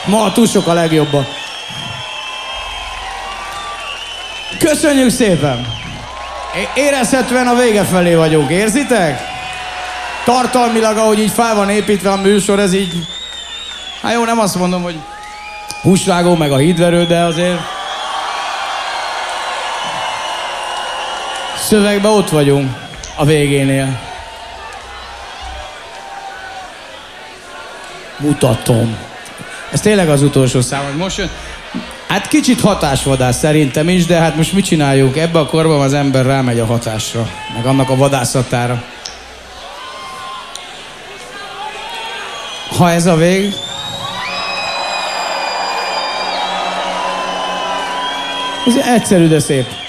Ma túl sok a legjobban. Köszönjük szépen! Érezhetően a vége felé vagyunk, érzitek? Tartalmilag, ahogy így fel van építve a műsor, ez így... Hát jó, nem azt mondom, hogy húsrágó meg a hídverő, de azért... Szövegben ott vagyunk a végénél. Mutatom. Ez tényleg az utolsó szám, hogy most jön. Hát kicsit hatásvadász szerintem is, de hát most mit csináljuk? Ebben a korban az ember rámegy a hatásra, meg annak a vadászatára. Ha ez a vég... Ez egyszerű, de szép.